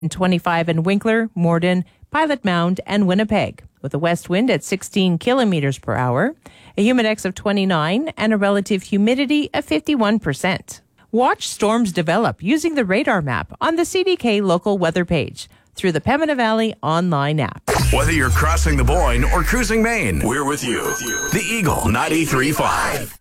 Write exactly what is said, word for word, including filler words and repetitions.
twenty-five in Winkler, Morden, Pilot Mound, and Winnipeg, with a west wind at sixteen kilometers per hour, a humidex of twenty-nine, and a relative humidity of fifty-one percent. Watch storms develop using the radar map on the C D K local weather page through the Pembina Valley online app. Whether you're crossing the Boyne or cruising Maine, we're with you. The Eagle ninety-three point five.